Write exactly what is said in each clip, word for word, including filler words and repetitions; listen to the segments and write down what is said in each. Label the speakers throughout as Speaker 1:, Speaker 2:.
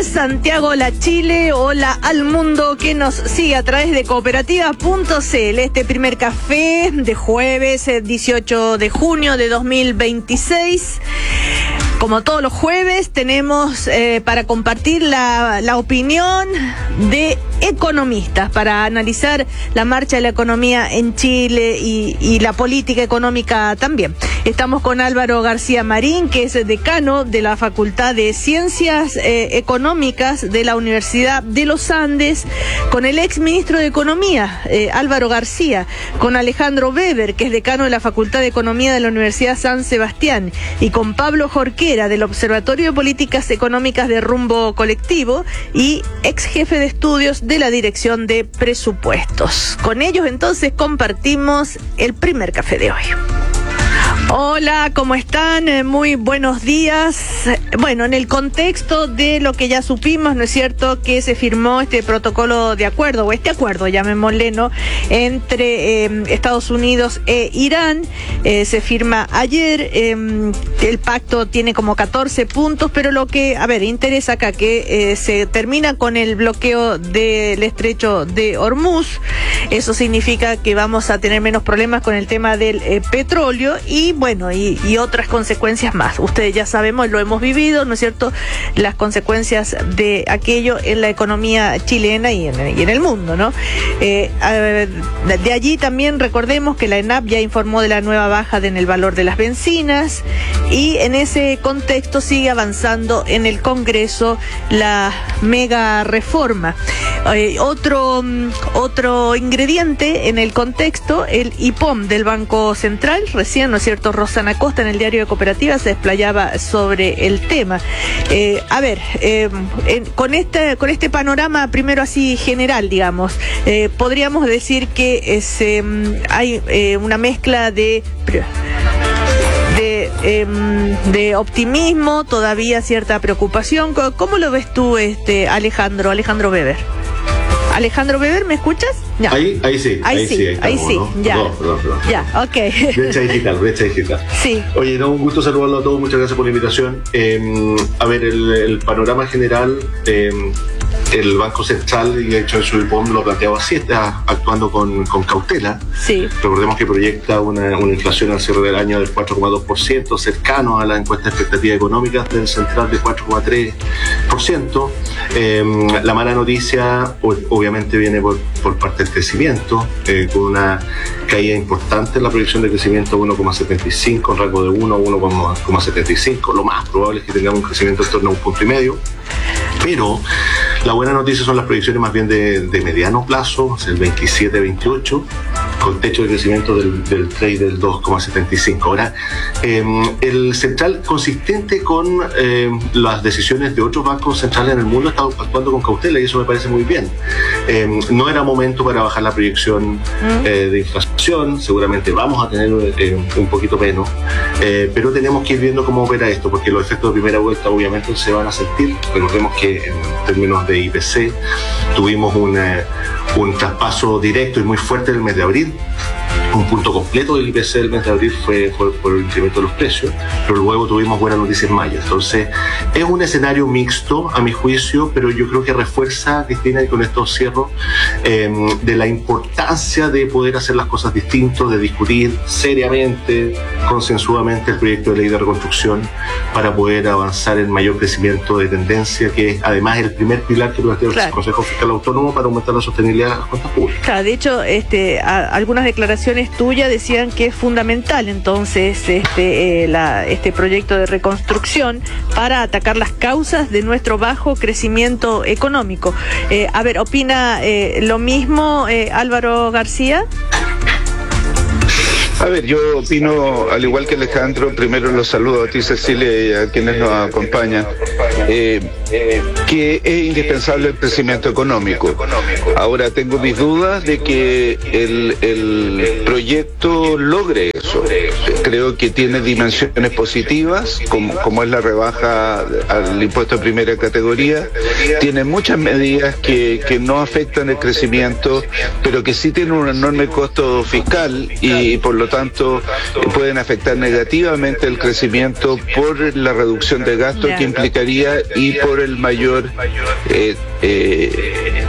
Speaker 1: Hola Santiago, hola Chile, hola al mundo que nos sigue a través de cooperativa punto c l. Este primer café de jueves dieciocho de junio de dos mil veintiséis. Como todos los jueves, tenemos eh, para compartir la, la opinión de economistas, para analizar la marcha de la economía en Chile y, y la política económica también. Estamos con Álvaro García Marín, que es decano de la Facultad de Ciencias eh, Económicas de la Universidad de los Andes, con el ex ministro de Economía, eh, Álvaro García, con Alejandro Weber, que es decano de la Facultad de Economía de la Universidad San Sebastián, y con Pablo Jorquera, del Observatorio de Políticas Económicas de Rumbo Colectivo y ex jefe de estudios de la Dirección de Presupuestos. Con ellos entonces compartimos el primer café de hoy. Hola, ¿cómo están? Eh, muy buenos días. Bueno, en el contexto de lo que ya supimos, ¿no es cierto?, que se firmó este protocolo de acuerdo, o este acuerdo, llamémosle, ¿no?, entre eh, Estados Unidos e Irán. Eh, se firma ayer. Eh, el pacto tiene como catorce puntos, pero lo que, a ver, interesa acá que eh, se termina con el bloqueo del estrecho de Hormuz. Eso significa que vamos a tener menos problemas con el tema del eh, petróleo y bueno, y, y otras consecuencias más. Ustedes ya sabemos, lo hemos vivido, ¿no es cierto?, las consecuencias de aquello en la economía chilena y en, y en el mundo, ¿no? Eh, de allí también recordemos que la ENAP ya informó de la nueva baja en el valor de las bencinas y en ese contexto sigue avanzando en el Congreso la mega reforma. Eh, otro, otro ingrediente en el contexto, el I P O M del Banco Central. Recién, ¿no es cierto?, Rosana Costa en el diario de Cooperativa se desplayaba sobre el tema. Eh, a ver, eh, en, con, este, con este panorama primero así general, digamos, eh, podríamos decir que es, eh, hay eh, una mezcla de... De, eh, de optimismo, todavía cierta preocupación. ¿Cómo lo ves tú, este Alejandro, Alejandro Weber? Alejandro Weber, ¿me escuchas?
Speaker 2: Ya. Ahí, ahí sí,
Speaker 1: ahí, ahí sí, ahí,
Speaker 2: ahí
Speaker 1: estamos, sí,
Speaker 2: ¿no?
Speaker 1: ya.
Speaker 2: Perdón, perdón, perdón.
Speaker 1: Ya, ok.
Speaker 2: Brecha digital, brecha digital.
Speaker 1: Sí.
Speaker 2: Oye, no, un gusto saludarlo a todos, muchas gracias por la invitación. Eh, a ver, el, el panorama general, eh, el Banco Central, y de hecho en su I P O M lo planteaba así, está actuando con, con cautela.
Speaker 1: Sí.
Speaker 2: Recordemos que proyecta una, una inflación al cierre del año del cuatro coma dos por ciento, cercano a la encuesta de expectativas económicas del Central de cuatro coma tres por ciento. Eh, la mala noticia obviamente viene por, por parte del crecimiento, eh, con una caída importante en la proyección de crecimiento uno coma setenta y cinco, en rango de uno a uno coma setenta y cinco. Lo más probable es que tengamos un crecimiento en torno a un punto y medio. Pero la buena noticia son las proyecciones más bien de, de mediano plazo, el veintisiete veintiocho, con techo de crecimiento del, del tres y del dos coma setenta y cinco. Ahora, eh, el central, consistente con eh, las decisiones de otros bancos centrales en el mundo, está actuando con cautela y eso me parece muy bien. Eh, no era momento para bajar la proyección eh, de inflación, seguramente vamos a tener eh, un poquito menos, eh, pero tenemos que ir viendo cómo opera esto, porque los efectos de primera vuelta obviamente se van a sentir. Recordemos que en términos de I P C tuvimos una, un traspaso directo y muy fuerte en el mes de abril. Un punto completo del I P C del mes de abril fue, fue por el incremento de los precios, pero luego tuvimos buenas noticias en mayo. Entonces, es un escenario mixto, a mi juicio, pero yo creo que refuerza, Cristina, y con esto cierro, eh, de la importancia de poder hacer las cosas distintas, de discutir seriamente, consensuadamente el proyecto de ley de reconstrucción para poder avanzar en mayor crecimiento de tendencia, que es además el primer pilar que plantea claro. el Consejo Fiscal Autónomo para aumentar la sostenibilidad de las cuentas públicas.
Speaker 1: Claro, de hecho, este, a, algunas declaraciones tuyas decían que es fundamental entonces este, eh, la, este proyecto de reconstrucción para atacar las causas de nuestro bajo crecimiento económico. Eh, a ver, ¿opina eh, lo mismo eh, Álvaro García?
Speaker 3: A ver, yo opino, al igual que Alejandro, primero los saludo a ti, Cecilia, y a quienes nos acompañan, eh, que es indispensable el crecimiento económico. Ahora, tengo mis dudas de que el, el proyecto logre eso. Creo que tiene dimensiones positivas, como, como es la rebaja al impuesto de primera categoría. Tiene muchas medidas que, que no afectan el crecimiento, pero que sí tienen un enorme costo fiscal y, por lo tanto, pueden afectar negativamente el crecimiento por la reducción de gastos yeah. que implicaría y por el mayor eh, eh,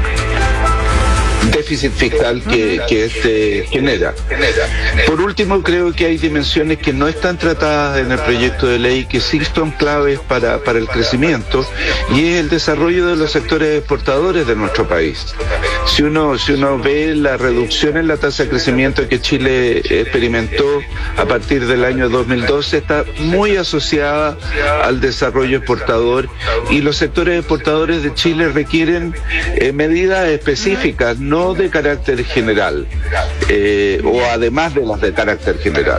Speaker 3: déficit fiscal que, que este genera. Por último, creo que hay dimensiones que no están tratadas en el proyecto de ley que sí son claves para, para el crecimiento, y es el desarrollo de los sectores exportadores de nuestro país. Si uno, si uno ve la reducción en la tasa de crecimiento que Chile experimentó a partir del año dos mil doce, está muy asociada al desarrollo exportador, y los sectores exportadores de Chile requieren eh, medidas específicas, no de carácter general, eh, o además de las de carácter general.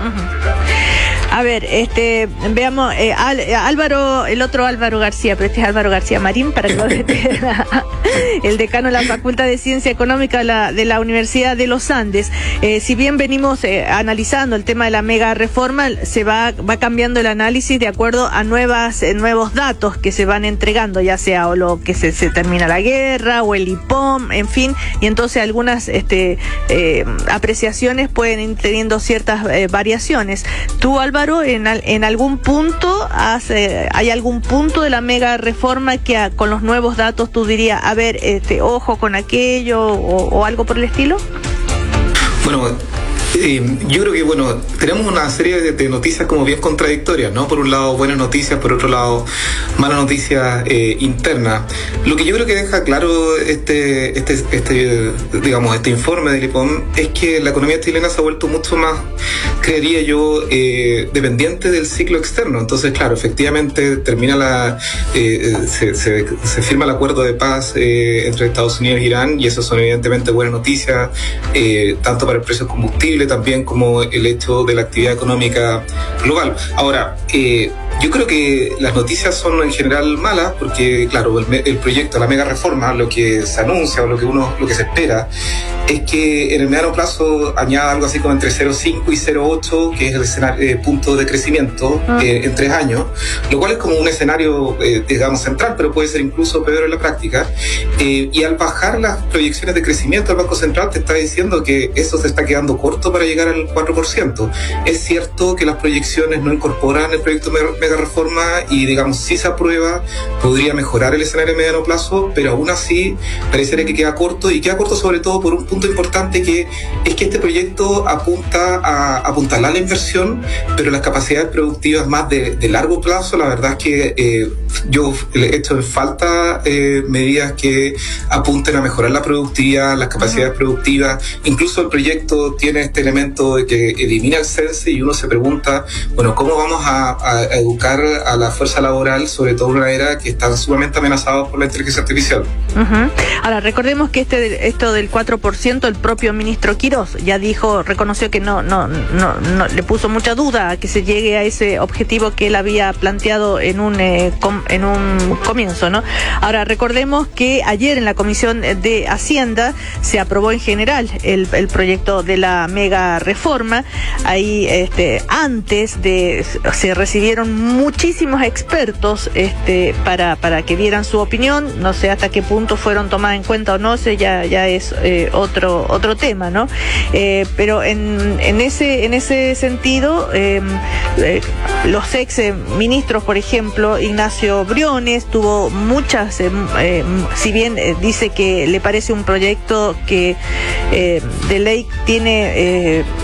Speaker 1: A ver, este, veamos, eh, Al, Álvaro, el otro Álvaro García, pero este es Álvaro García Marín, para que lo detenga, el decano de la Facultad de Ciencia Económica de la, de la Universidad de los Andes. Eh, si bien venimos eh, analizando el tema de la mega reforma, se va, va cambiando el análisis de acuerdo a nuevas, eh, nuevos datos que se van entregando, ya sea o lo que se, se termina la guerra, o el I P O M, en fin, y entonces algunas este, eh, apreciaciones pueden ir teniendo ciertas eh, variaciones. Tú, Álvaro, En, en algún punto, hace, ¿hay algún punto de la mega reforma que a, con los nuevos datos tú dirías, a ver, este, ojo con aquello, o, o algo por el estilo?
Speaker 4: Bueno, eh, yo creo que, bueno, tenemos una serie de, de noticias como bien contradictorias, ¿no? Por un lado, buenas noticias, por otro lado, malas noticias eh, internas. Lo que yo creo que deja claro este, este, este, digamos, este informe del I P O M es que la economía chilena se ha vuelto mucho más, creería yo, eh, dependiente del ciclo externo. Entonces, claro, efectivamente termina la, eh, se, se, se firma el acuerdo de paz eh, entre Estados Unidos e Irán, y eso son evidentemente buenas noticias, eh, tanto para el precio del combustible también como el hecho de la actividad económica global. Ahora, eh, yo creo que las noticias son en general malas porque, claro, el, el proyecto, la mega reforma, lo que se anuncia o lo que uno, lo que se espera es que en el mediano plazo añada algo así como entre cero coma cinco y cero coma ocho, que es el escenario, eh, punto de crecimiento eh, en tres años, lo cual es como un escenario, eh, digamos, central, pero puede ser incluso peor en la práctica. Eh, y al bajar las proyecciones de crecimiento, el Banco Central te está diciendo que eso se está quedando corto para llegar al cuatro por ciento. Es cierto que las proyecciones no incorporan el proyecto mega reforma y, digamos, si se aprueba, podría mejorar el escenario de mediano plazo, pero aún así parecería que queda corto, y queda corto sobre todo por un punto importante, que es que este proyecto apunta a apuntalar la inversión, pero las capacidades productivas más de, de largo plazo, la verdad es que eh, yo le he hecho en falta eh, medidas que apunten a mejorar la productividad, las capacidades uh-huh. productivas. Incluso el proyecto tiene este elemento de que elimina el censo, y uno se pregunta, bueno, ¿cómo vamos a, a, a educar a la fuerza laboral, sobre todo en una era que están sumamente amenazados por la inteligencia artificial?
Speaker 1: Uh-huh. Ahora, recordemos que este esto del cuatro por ciento, el propio ministro Quirós ya dijo, reconoció que no, no, no, no le puso mucha duda a que se llegue a ese objetivo que él había planteado en un eh, com, en un comienzo, ¿no? Ahora, recordemos que ayer en la Comisión de Hacienda se aprobó en general el, el proyecto de la mega reforma. Ahí, este, antes de, se recibieron muchísimos expertos, este, para, para que dieran su opinión. No sé hasta qué punto fueron tomadas en cuenta o no, sé, ya, ya es eh, otro, otro tema, ¿no? Eh, pero en, en ese, en ese sentido, eh, eh, los ex ministros, por ejemplo, Ignacio Briones, tuvo muchas, eh, eh, si bien eh, dice que le parece un proyecto que eh, de ley tiene eh,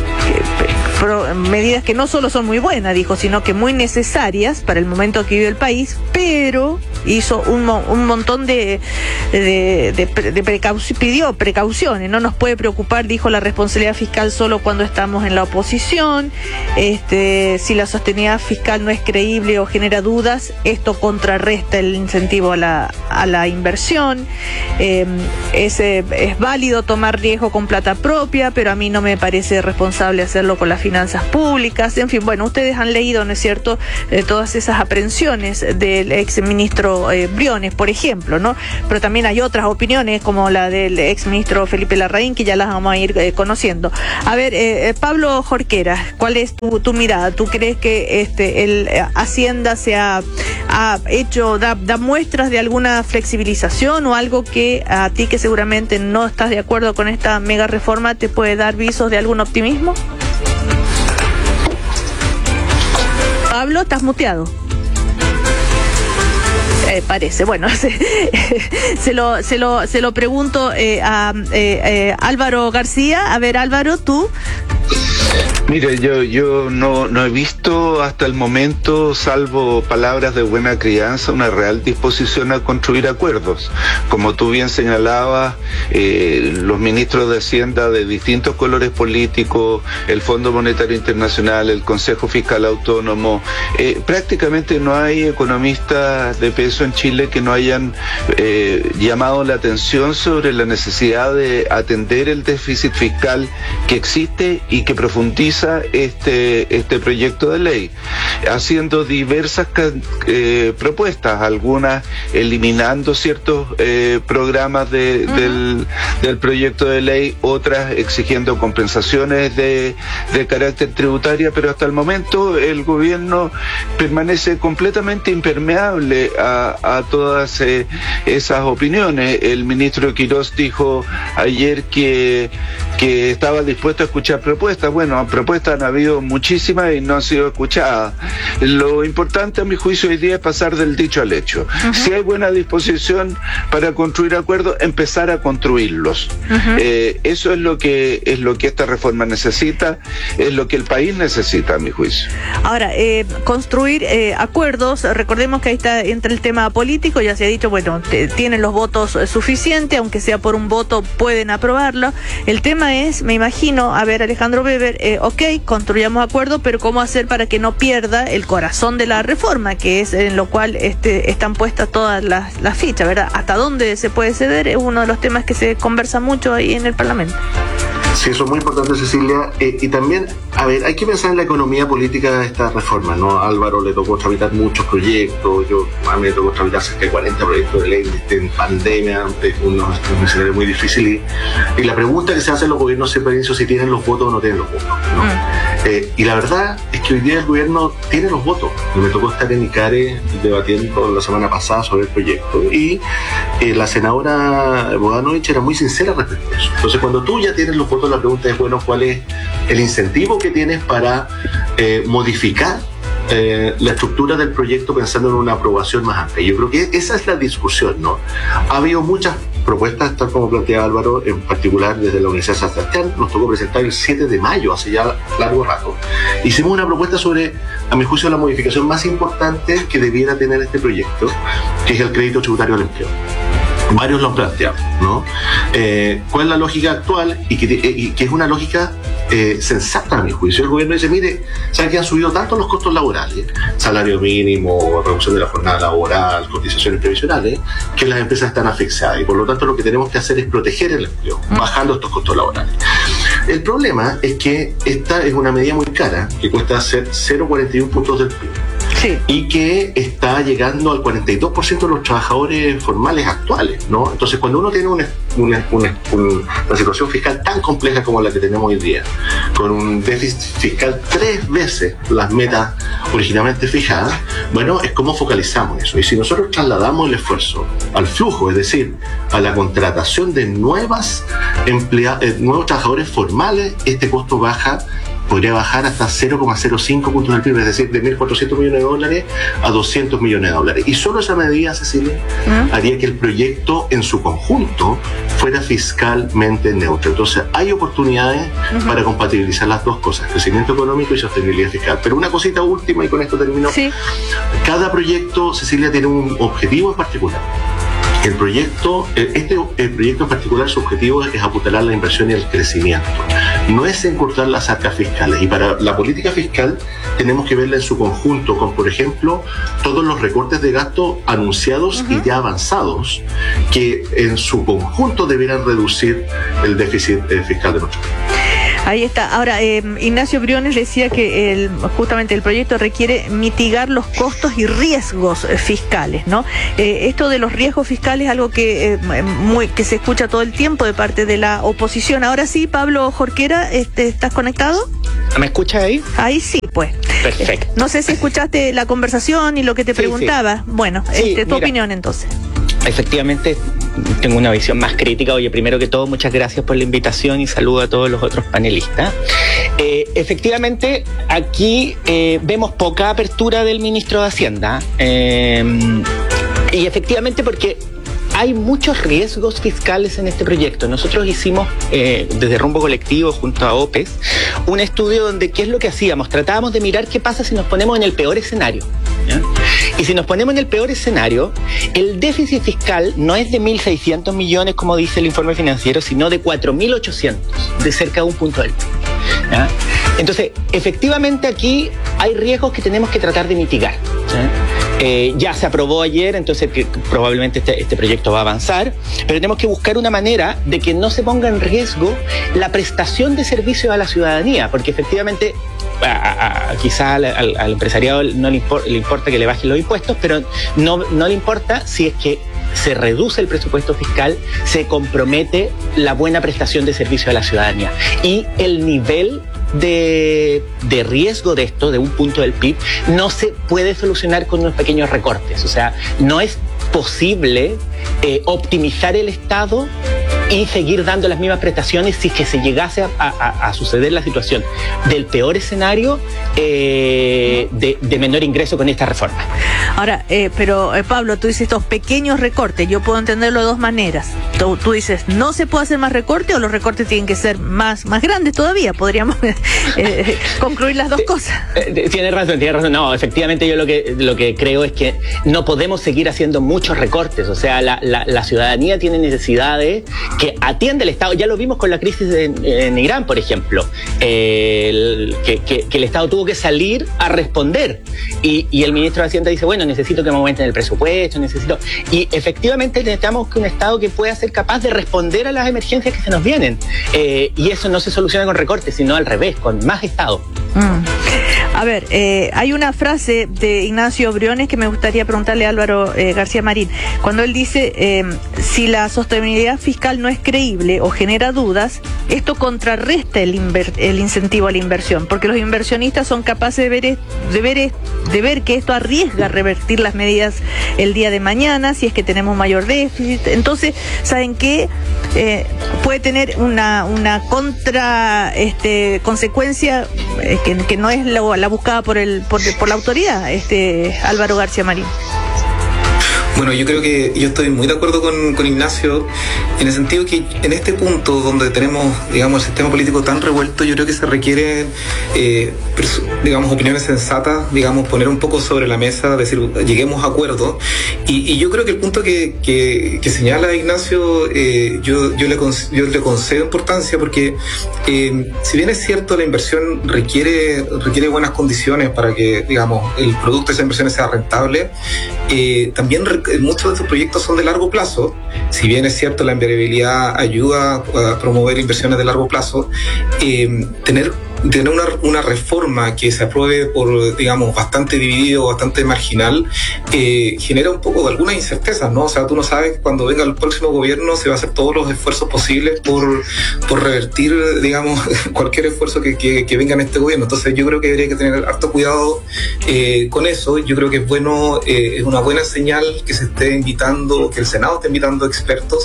Speaker 1: pro, medidas que no solo son muy buenas, dijo, sino que muy necesarias para el momento que vive el país, pero hizo un, un montón de, de, de, de precauciones, pidió precauciones. No nos puede preocupar, dijo, la responsabilidad fiscal solo cuando estamos en la oposición. Este, si la sostenibilidad fiscal no es creíble o genera dudas, esto contrarresta el incentivo a la, a la inversión. Eh, es, eh, es válido tomar riesgo con plata propia, pero a mí no me parece responsable hacerlo con las finanzas públicas. En fin, bueno, ustedes han leído, ¿no es cierto?, eh, todas esas aprehensiones del ex ministro Eh, Briones, por ejemplo, ¿no? Pero también hay otras opiniones, como la del ex ministro Felipe Larraín, que ya las vamos a ir eh, conociendo. A ver, eh, Pablo Jorquera, ¿cuál es tu, tu mirada? ¿Tú crees que este el eh, Hacienda se ha, ha hecho, da, da muestras de alguna flexibilización o algo que a ti, que seguramente no estás de acuerdo con esta mega reforma, te puede dar visos de algún optimismo? Pablo, estás muteado. eh, parece. Bueno, se, se, lo, se, lo, se lo pregunto eh, a eh, eh, Álvaro García. A ver, Álvaro, tú.
Speaker 3: Mire, yo, yo no, no he visto hasta el momento, salvo palabras de buena crianza, una real disposición a construir acuerdos. Como tú bien señalabas, eh, los ministros de Hacienda de distintos colores políticos, el Fondo Monetario Internacional, el Consejo Fiscal Autónomo, eh, prácticamente no hay economistas de peso en Chile que no hayan eh, llamado la atención sobre la necesidad de atender el déficit fiscal que existe y que profundiza este este proyecto de ley, haciendo diversas eh, propuestas, algunas eliminando ciertos eh, programas de, uh-huh. del, del proyecto de ley, otras exigiendo compensaciones de, de carácter tributario, pero hasta el momento el gobierno permanece completamente impermeable a, a todas eh, esas opiniones. El ministro Quirós dijo ayer que, que estaba dispuesto a escuchar propuestas. Bueno, propuestas han habido muchísimas y no han sido escuchadas. Lo importante a mi juicio hoy día es pasar del dicho al hecho. Uh-huh. Si hay buena disposición para construir acuerdos, empezar a construirlos. Uh-huh. Eh, eso es lo que es lo que esta reforma necesita, es lo que el país necesita a mi juicio.
Speaker 1: Ahora, eh, construir eh, acuerdos, recordemos que ahí está entra el tema político, ya se ha dicho, bueno, te, tienen los votos suficientes, aunque sea por un voto pueden aprobarlo. El tema es, me imagino, a ver, Alejandro Weber, eh, ok, construyamos acuerdos, pero ¿cómo hacer para que no pierda el corazón de la reforma, que es en lo cual este, están puestas todas las, las fichas, ¿verdad? ¿Hasta dónde se puede ceder? Es uno de los temas que se conversa mucho ahí en el Parlamento.
Speaker 2: Sí, eso es muy importante, Cecilia. Eh, y también, a ver, hay que pensar en la economía política de esta reforma, ¿no? A Álvaro le tocó tramitar muchos proyectos, yo a mí me tocó tramitar cerca de cuarenta proyectos de ley en pandemia, es un escenario muy difícil. Y, y la pregunta que se hace en los gobiernos siempre es si tienen los votos o no tienen los votos, ¿no? Mm. Eh, y la verdad es que hoy día el gobierno tiene los votos. Me tocó estar en ICARE debatiendo la semana pasada sobre el proyecto. Y eh, la senadora Bodanovich era muy sincera respecto a eso. Entonces, cuando tú ya tienes los votos, la pregunta es, bueno, ¿cuál es el incentivo que tienes para eh, modificar eh, la estructura del proyecto pensando en una aprobación más amplia? Yo creo que esa es la discusión, ¿no? Ha habido muchas propuestas, tal como planteaba Álvaro, en particular desde la Universidad de San Sebastián. Nos tocó presentar el siete de mayo, hace ya largo rato. Hicimos una propuesta sobre, a mi juicio, la modificación más importante que debiera tener este proyecto, que es el crédito tributario al empleo. Varios lo han planteado, ¿no? Eh, ¿Cuál es la lógica actual? Y que, y que es una lógica eh, sensata, a mi juicio. El gobierno dice, mire, ¿saben que han subido tanto los costos laborales? Salario mínimo, reducción de la jornada laboral, cotizaciones previsionales, que las empresas están asfixiadas. Y por lo tanto lo que tenemos que hacer es proteger el empleo, bajando estos costos laborales. El problema es que esta es una medida muy cara, que cuesta hacer cero coma cuarenta y uno puntos del P I B. Sí. Y que está llegando al cuarenta y dos por ciento de los trabajadores formales actuales, ¿no? Entonces, cuando uno tiene una, una, una, una situación fiscal tan compleja como la que tenemos hoy día, con un déficit fiscal tres veces las metas originalmente fijadas, bueno, es como focalizamos eso. Y si nosotros trasladamos el esfuerzo al flujo, es decir, a la contratación de nuevas emplea- eh, nuevos trabajadores formales, este costo baja podría bajar hasta cero coma cero cinco puntos del P I B, es decir, de mil cuatrocientos millones de dólares a doscientos millones de dólares. Y solo esa medida, Cecilia, ¿Mm? haría que el proyecto en su conjunto fuera fiscalmente neutro. Entonces, hay oportunidades uh-huh. para compatibilizar las dos cosas, crecimiento económico y sostenibilidad fiscal. Pero una cosita última, y con esto termino. Sí. Cada proyecto, Cecilia, tiene un objetivo en particular. El proyecto, este el proyecto en particular, su objetivo es apuntalar la inversión y el crecimiento. No es encurtar las arcas fiscales. Y para la política fiscal tenemos que verla en su conjunto, con, por ejemplo, todos los recortes de gasto anunciados uh-huh. y ya avanzados, que en su conjunto deberán reducir el déficit eh, fiscal de nuestro país.
Speaker 1: Ahí está. Ahora, eh, Ignacio Briones decía que el, justamente el proyecto requiere mitigar los costos y riesgos eh, fiscales, ¿no? Eh, esto de los riesgos fiscales es algo que, eh, muy, que se escucha todo el tiempo de parte de la oposición. Ahora sí, Pablo Jorquera, este, ¿estás conectado?
Speaker 5: ¿Me escuchas ahí?
Speaker 1: Ahí sí, pues.
Speaker 5: Perfecto.
Speaker 1: Eh, no sé si escuchaste la conversación y lo que te sí, preguntaba. Sí. Bueno, sí, este, tu mira, opinión entonces.
Speaker 5: Efectivamente, tengo una visión más crítica. Oye, primero que todo, muchas gracias por la invitación y saludo a todos los otros panelistas. Eh, efectivamente, aquí eh, vemos poca apertura del ministro de Hacienda. Eh, y, Y efectivamente porque hay muchos riesgos fiscales en este proyecto. Nosotros hicimos, eh, desde Rumbo Colectivo, junto a O P E S, un estudio donde, ¿qué es lo que hacíamos? Tratábamos de mirar qué pasa si nos ponemos en el peor escenario, ¿ya? Y si nos ponemos en el peor escenario, el déficit fiscal no es de mil seiscientos millones, como dice el informe financiero, sino de cuatro mil ochocientos, de cerca de un punto del P I B, ¿ya? Entonces, efectivamente aquí hay riesgos que tenemos que tratar de mitigar, ¿ya? Eh, ya se aprobó ayer, entonces que probablemente este, este proyecto va a avanzar, pero tenemos que buscar una manera de que no se ponga en riesgo la prestación de servicios a la ciudadanía, porque efectivamente a, a, a, quizá al, al, al empresariado no le, impor, le importa que le bajen los impuestos, pero no, no le importa si es que se reduce el presupuesto fiscal, se compromete la buena prestación de servicios a la ciudadanía. Y el nivel de, de riesgo de esto, de un punto del P I B, no se puede solucionar con unos pequeños recortes. O sea, no es posible eh, optimizar el Estado y seguir dando las mismas prestaciones si es que se llegase a, a, a suceder la situación del peor escenario eh, de, de menor ingreso con esta reforma.
Speaker 1: Ahora, eh, pero eh, Pablo, tú dices estos pequeños recortes, yo puedo entenderlo de dos maneras. Tú, tú dices, ¿no se puede hacer más recortes o los recortes tienen que ser más, más grandes todavía? Podríamos eh, concluir las dos cosas.
Speaker 5: Tienes razón, tienes razón. No, efectivamente yo lo que, lo que creo es que no podemos seguir haciendo muchos recortes. O sea, la, la, la ciudadanía tiene necesidades que atiende el Estado. Ya lo vimos con la crisis en, en Irán, por ejemplo, eh, el, que, que, que el Estado tuvo que salir a responder. Y, y el ministro de Hacienda dice, bueno, necesito que me aumenten el presupuesto, necesito... Y efectivamente necesitamos que un Estado que pueda ser capaz de responder a las emergencias que se nos vienen. Eh, y eso no se soluciona con recortes, sino al revés, con más Estado.
Speaker 1: Mm. A ver, eh, hay una frase de Ignacio Briones que me gustaría preguntarle a Álvaro eh, García Marín. Cuando él dice, eh, si la sostenibilidad fiscal no es creíble o genera dudas, esto contrarresta el, inver el incentivo a la inversión, porque los inversionistas son capaces de ver, de, ver, de ver que esto arriesga a revertir las medidas el día de mañana, si es que tenemos mayor déficit. Entonces, ¿saben qué? Eh, puede tener una, una contra este, consecuencia eh, que, que no es la, la buscada por el por, por la autoridad, este Álvaro García Marín.
Speaker 4: Bueno, yo creo que yo estoy muy de acuerdo con, con Ignacio en el sentido que en este punto donde tenemos, digamos, el sistema político tan revuelto, yo creo que se requieren, eh, digamos, opiniones sensatas, digamos, poner un poco sobre la mesa, decir, lleguemos a acuerdos. Y, y yo creo que el punto que, que, que señala Ignacio, eh, yo, yo, le, yo le concedo importancia porque, eh, si bien es cierto, la inversión requiere, requiere buenas condiciones para que, digamos, el producto de esa inversión sea rentable, eh, también muchos de estos proyectos son de largo plazo. Si bien es cierto, la variabilidad ayuda a promover inversiones de largo plazo, eh, tener tener una, una reforma que se apruebe por, digamos, bastante dividido, bastante marginal, eh, genera un poco de algunas incertezas, ¿no? O sea, tú no sabes cuando venga el próximo gobierno se va a hacer todos los esfuerzos posibles por, por revertir, digamos, cualquier esfuerzo que, que, que venga en este gobierno. Entonces yo creo que habría que tener harto cuidado eh, con eso. Yo creo que es bueno, eh, es una buena señal que se esté invitando, que el Senado esté invitando expertos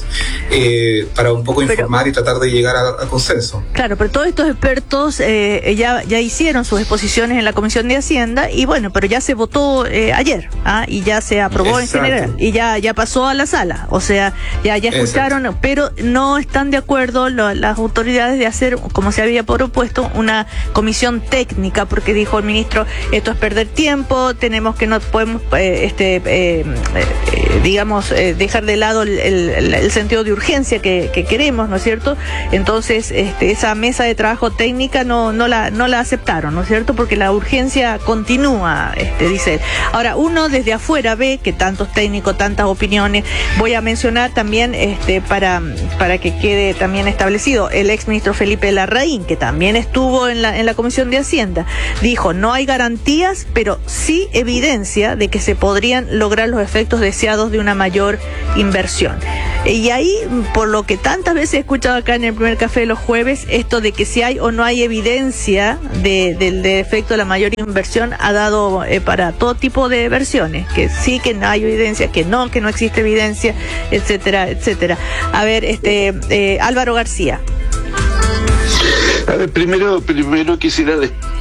Speaker 4: eh, para un poco informar pero, y tratar de llegar a, a consenso.
Speaker 1: Claro, pero todos estos expertos eh, Ya, ya hicieron sus exposiciones en la Comisión de Hacienda y bueno, pero ya se votó eh, ayer ¿ah? y ya se aprobó. Exacto. En general y ya ya pasó a la sala, o sea, ya ya escucharon. Exacto. Pero no están de acuerdo lo, las autoridades de hacer, como se había propuesto, una comisión técnica, porque dijo el ministro, esto es perder tiempo, tenemos que no podemos eh, este eh, eh, digamos eh, dejar de lado el, el, el sentido de urgencia que, que queremos, ¿no es cierto? Entonces este, esa mesa de trabajo técnica no no la no la aceptaron, ¿no es cierto? Porque la urgencia continúa, este, dice él. Ahora, uno desde afuera ve que tantos técnicos, tantas opiniones. Voy a mencionar también, este, para, para que quede también establecido, el ex ministro Felipe Larraín, que también estuvo en la, en la Comisión de Hacienda, dijo, no hay garantías, pero sí evidencia de que se podrían lograr los efectos deseados de una mayor inversión. Y ahí, por lo que tantas veces he escuchado acá en el primer café de los jueves, esto de que si hay o no hay evidencia de, de, de efecto de la mayor inversión ha dado eh, para todo tipo de versiones, que sí, que no hay evidencia, que no, que no existe evidencia, etcétera, etcétera. A ver, este eh, Álvaro García.
Speaker 3: A ver, primero, primero quisiera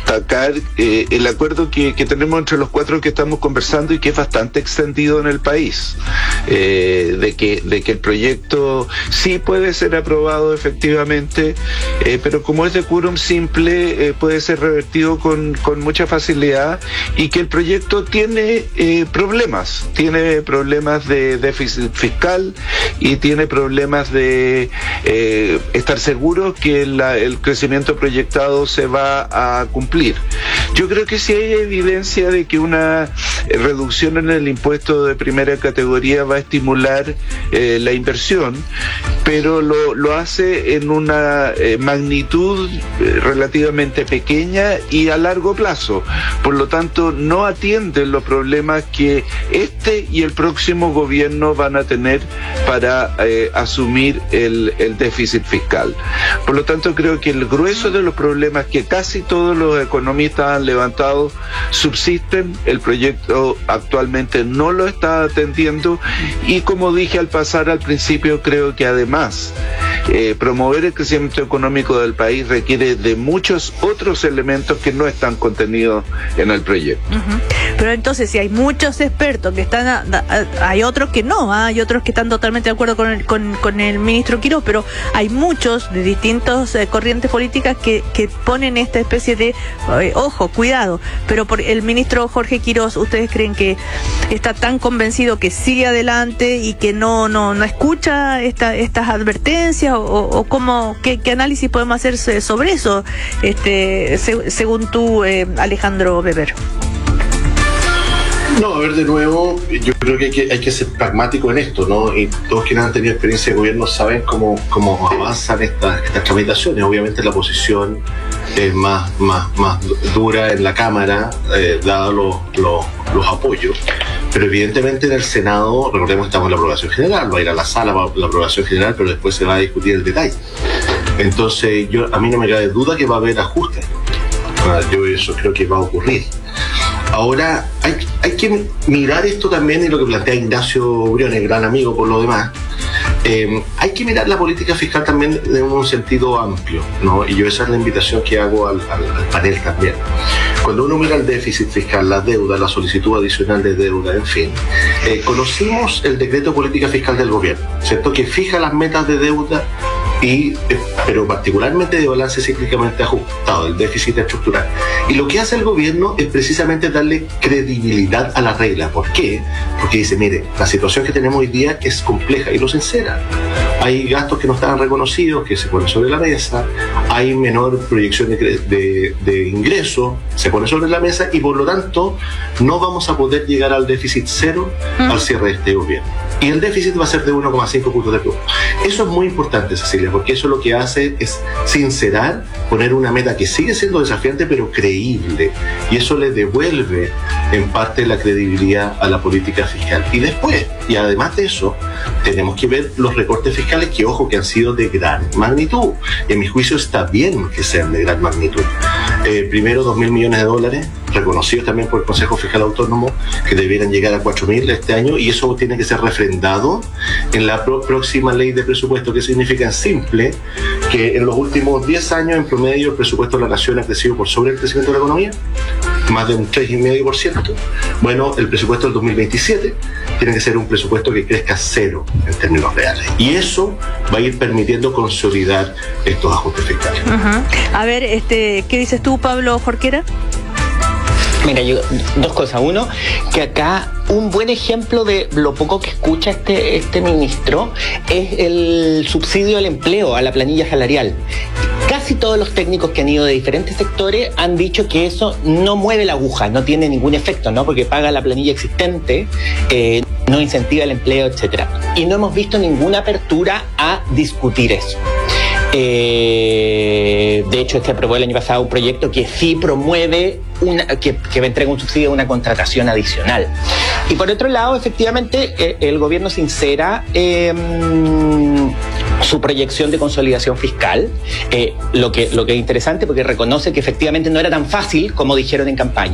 Speaker 3: destacar eh, el acuerdo que, que tenemos entre los cuatro que estamos conversando y que es bastante extendido en el país, eh, de que de que el proyecto sí puede ser aprobado efectivamente, eh, pero como es de quórum simple, eh, puede ser revertido con, con mucha facilidad, y que el proyecto tiene eh, problemas, tiene problemas de déficit fiscal y tiene problemas de eh, estar seguro que la, el crecimiento proyectado se va a cumplir. Yo creo que sí hay evidencia de que una eh, reducción en el impuesto de primera categoría va a estimular eh, la inversión, pero lo, lo hace en una eh, magnitud eh, relativamente pequeña y a largo plazo. Por lo tanto, no atiende los problemas que este y el próximo gobierno van a tener para eh, asumir el, el déficit fiscal. Por lo tanto, creo que el grueso de los problemas que casi todos los economistas han levantado subsisten. El proyecto actualmente no lo está atendiendo, y como dije al pasar al principio, creo que además eh, promover el crecimiento económico del país requiere de muchos otros elementos que no están contenidos en el proyecto.
Speaker 1: Uh-huh. Pero entonces, si hay muchos expertos que están, a, a, hay otros que no, ¿eh? hay otros que están totalmente de acuerdo con el, con, con el ministro Quirós, pero hay muchos de distintas eh, corrientes políticas que, que ponen esta especie de, eh, ojo, cuidado, pero por el ministro Jorge Quirós, ¿ustedes creen que está tan convencido que sigue adelante y que no no no escucha esta, estas advertencias, o, o cómo, qué, qué análisis podemos hacer sobre eso, este, se, según tú, eh, Alejandro Weber?
Speaker 2: No, a ver, de nuevo, yo creo que hay, que hay que ser pragmático en esto, ¿no? Y todos quienes han tenido experiencia de gobierno saben cómo, cómo avanzan estas, estas tramitaciones. Obviamente la posición es más, más, más dura en la Cámara, eh, dado los, los, los apoyos, pero evidentemente en el Senado, recordemos que estamos en la aprobación general, va a ir a la sala para la aprobación general, pero después se va a discutir el detalle. Entonces, yo a mí no me cabe duda que va a haber ajustes. Yo eso creo que va a ocurrir. Ahora, hay, hay que mirar esto también, y lo que plantea Ignacio Briones, gran amigo por lo demás, eh, hay que mirar la política fiscal también en un sentido amplio, ¿no? Y yo esa es la invitación que hago al, al, al panel también. Cuando uno mira el déficit fiscal, la deuda, la solicitud adicional de deuda, en fin, eh, conocimos el decreto de política fiscal del gobierno, ¿cierto?, que fija las metas de deuda, y, pero particularmente de balance cíclicamente ajustado, el déficit estructural. Y lo que hace el gobierno es precisamente darle credibilidad a la regla. ¿Por qué? Porque dice, mire, la situación que tenemos hoy día es compleja, y lo sincera. Hay gastos que no estaban reconocidos, que se ponen sobre la mesa, hay menor proyección de, de, de ingreso, se pone sobre la mesa, y por lo tanto no vamos a poder llegar al déficit cero mm. al cierre de este gobierno. Y el déficit va a ser de uno coma cinco puntos de P I B. Eso es muy importante, Cecilia, porque eso lo que hace es sincerar, poner una meta que sigue siendo desafiante pero creíble, y eso le devuelve en parte la credibilidad a la política fiscal. Y después, y además de eso, tenemos que ver los recortes fiscales que, ojo, que han sido de gran magnitud. En mi juicio está bien que sean de gran magnitud. Eh, primero, dos mil millones de dólares, reconocidos también por el Consejo Fiscal Autónomo, que debieran llegar a cuatro mil este año, y eso tiene que ser refrendado en la pro- próxima ley de presupuesto, que significa en simple que en los últimos diez años en promedio el presupuesto de la nación ha crecido por sobre el crecimiento de la economía, más de un tres coma cinco por ciento. Bueno, el presupuesto del dos mil veintisiete tiene que ser un presupuesto que crezca cero en términos reales, y eso va a ir permitiendo consolidar estos ajustes fiscales.
Speaker 1: Uh-huh. A ver, este, ¿qué dices tú, Pablo Jorquera?
Speaker 5: Mira, yo, dos cosas. Uno, que acá un buen ejemplo de lo poco que escucha este, este ministro es el subsidio al empleo, a la planilla salarial. Casi todos los técnicos que han ido de diferentes sectores han dicho que eso no mueve la aguja, no tiene ningún efecto, ¿no? Porque paga la planilla existente, eh, no incentiva el empleo, etcétera. Y no hemos visto ninguna apertura a discutir eso. Eh, de hecho, se aprobó el año pasado un proyecto que sí promueve una, que, que entrega un subsidio a una contratación adicional. Y por otro lado, efectivamente, eh, el gobierno sincera eh, su proyección de consolidación fiscal, eh, lo que, lo que es interesante porque reconoce que efectivamente no era tan fácil como dijeron en campaña.